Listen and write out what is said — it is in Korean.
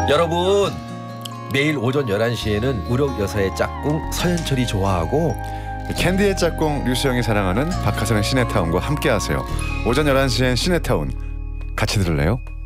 여러분, 매일 오전 11시에는 우력 여사의 짝꿍 서현철이 좋아하고 캔디의 짝꿍 류수영이 사랑하는 박하선의 시네타운과 함께하세요. 오전 11시엔 시네타운 같이 들을래요?